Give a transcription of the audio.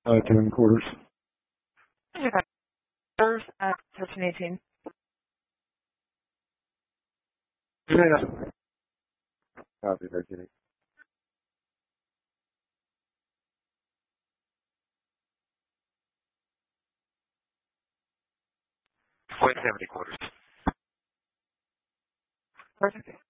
10 quarters. First at 1318. Yeah. Copy, 13. Point 70 quarters. Perfect.